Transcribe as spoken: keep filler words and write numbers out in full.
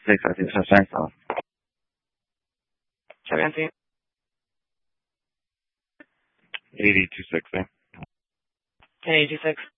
six, I think, so thanks, uh. Check Nancy. eighty-two sixty. eighty-two six.